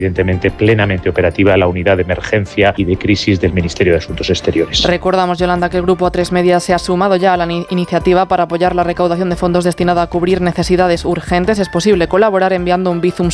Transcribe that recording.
Evidentemente, plenamente operativa la unidad de emergencia y de crisis del Ministerio de Asuntos Exteriores. Recordamos, Yolanda, que el Grupo A3 Media se ha sumado ya a la iniciativa para apoyar la recaudación de fondos destinada a cubrir necesidades urgentes. Es posible colaborar enviando un Bizum